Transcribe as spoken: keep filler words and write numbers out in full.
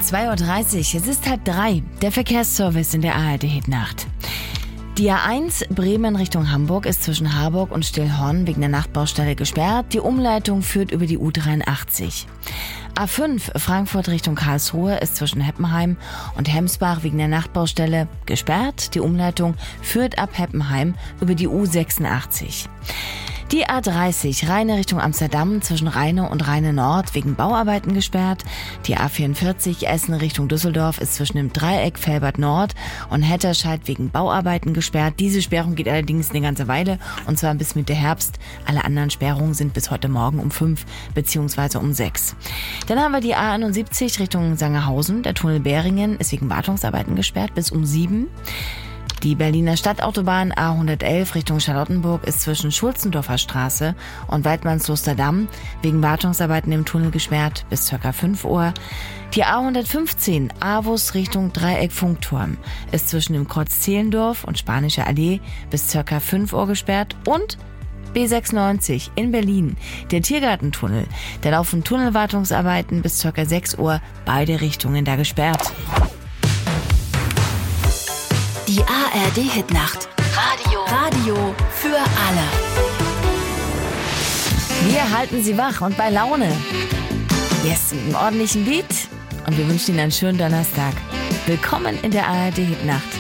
zwei Uhr dreißig, es ist halb drei, der Verkehrsservice in der A R D-Hitnacht. Die A eins Bremen Richtung Hamburg ist zwischen Harburg und Stillhorn wegen der Nachtbaustelle gesperrt. Die Umleitung führt über die U dreiundachtzig. A fünf Frankfurt Richtung Karlsruhe ist zwischen Heppenheim und Hemsbach wegen der Nachtbaustelle gesperrt. Die Umleitung führt ab Heppenheim über die U sechsundachtzig. Die A dreißig Rheine Richtung Amsterdam zwischen Rheine und Rheine Nord wegen Bauarbeiten gesperrt. Die A vierundvierzig Essen Richtung Düsseldorf ist zwischen dem Dreieck Velbert Nord und Hetterscheid wegen Bauarbeiten gesperrt. Diese Sperrung geht allerdings eine ganze Weile und zwar bis Mitte Herbst. Alle anderen Sperrungen sind bis heute Morgen um fünf bzw. um sechs. Dann haben wir die A einundsiebzig Richtung Sangerhausen. Der Tunnel Beringen ist wegen Wartungsarbeiten gesperrt bis um sieben. Die Berliner Stadtautobahn A hundertelf Richtung Charlottenburg ist zwischen Schulzendorfer Straße und Waldmannslosterdamm wegen Wartungsarbeiten im Tunnel gesperrt bis ca. fünf Uhr. Die A hundertfünfzehn Avus Richtung Dreieck Funkturm ist zwischen dem Kreuz Zehlendorf und Spanische Allee bis ca. fünf Uhr gesperrt und B sechsundneunzig in Berlin, der Tiergartentunnel. Da laufen Tunnelwartungsarbeiten bis ca. sechs Uhr, beide Richtungen da gesperrt. Die A R D-Hitnacht. Radio. Radio für alle. Wir halten Sie wach und bei Laune. Yes, mit einem ordentlichen Beat. Und wir wünschen Ihnen einen schönen Donnerstag. Willkommen in der A R D-Hitnacht.